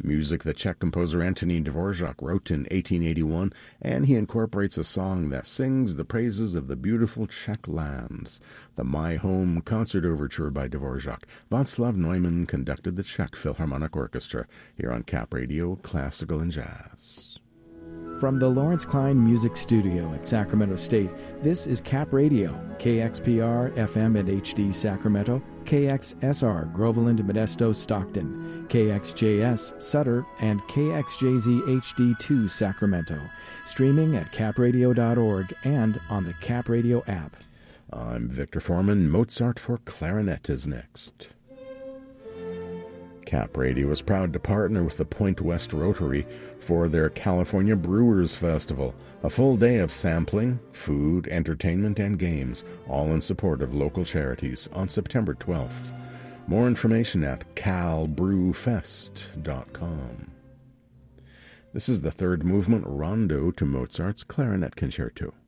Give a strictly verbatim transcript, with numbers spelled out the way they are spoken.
Music that Czech composer Anthony Dvorak wrote in eighteen eighty-one, and he incorporates a song that sings the praises of the beautiful Czech lands. The My Home Concert Overture by Dvorak. Václav Neumann conducted the Czech Philharmonic Orchestra here on Cap Radio, Classical and Jazz. From the Lawrence Klein Music Studio at Sacramento State, this is Cap Radio, K X P R F M and H D Sacramento, K X S R Groveland, Modesto, Stockton, K X J S Sutter, and K X J Z H D two Sacramento. Streaming at cap radio dot org and on the Cap Radio app. I'm Victor Foreman. Mozart for Clarinet is next. Cap Radio is proud to partner with the Point West Rotary for their California Brewers Festival, a full day of sampling, food, entertainment, and games, all in support of local charities on September twelfth. More information at cal brew fest dot com. This is the third movement rondo to Mozart's Clarinet Concerto.